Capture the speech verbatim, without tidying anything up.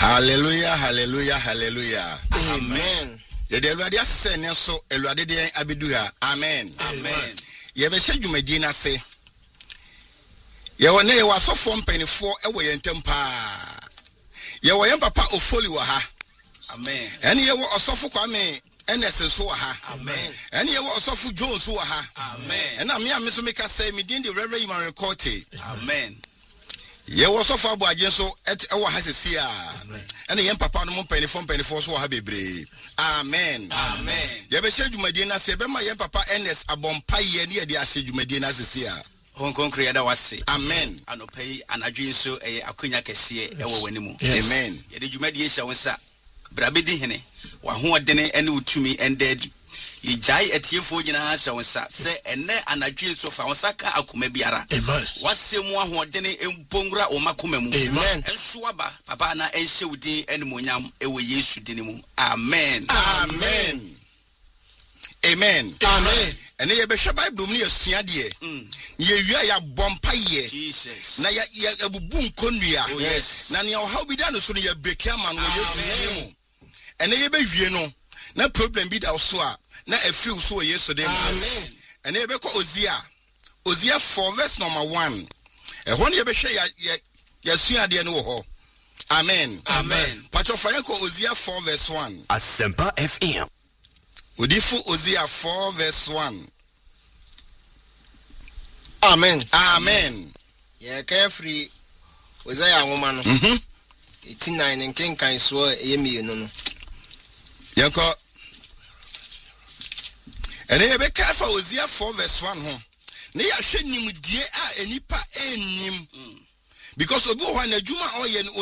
Hallelujah, hallelujah, hallelujah. Amen. Yede Awurade asese ne so Awurade de abeduha. Amen. Amen. Ye be hye dwumadi na se. Ye wone ye wasofo mpanifo e wo yentem pa. Ye wo yem papa ofoli wo ha. Amen. Ene ye wo osofo kwame ns so wo ha. Amen. Ene ye wo osofo Jones wo ha. Amen. Ena me am so meka say me din the Reverend Iman Recorte. Amen. Ye wo sofo abo agen so et e wo ha sesi a. Ene yem papa no mo mpanifo mpanifo so wo ha bebre. Amen. Amen. Ye be hye dwumadi na se be ma yem papa ns abompa ye ne ye de ahye dwumadi na sesi a. Hon konkre da wase. Amen. Anopai anadwen so eh akonya kese e wo wanimu. Amen. Ye de dwumadi ye hye wonsa. Brabedi hene wa ho odene ene utumi endadi. Ye jai etiefo nyina hye wonsa se ene anadwen so fa wonsa ka akoma biara. Amen. Wasemu ho odene empongura o makoma mu. Amen. Enso aba papa na enhye udin ene monyam e wo Yesu dinimu. Amen. Amen. Amen. Amen. Ene ye be hwe Bible mu ye sua de. Mm. Ye wia ya bompa ye. Jesus. Na ya ya ebubu nkonua. Oh, yes. Na ne how bi da no so ne ya break ama no Yesu dinimu. Ene ye be wie no na problem bi da so a na afiri so Yesu dinimu. Amen. Ene ye be ko Ozia. Ozia four verse number one. E ho ne ye be hwe ya ya sua de no ho. Amen. Amen. Pacho fire ko Ozia four verse one. Asempa F M. Odifu Ozia four verse one. Amen. Amen. Yeah, carefree. Ozia woman. Mhm. eighty-nine and king kan so eyemi no no. Yanko. Ene ye be kafa Ozia four verse one ho. Ne ya hwe nimdie a enipa ennim. Because obi ho na adwuma oye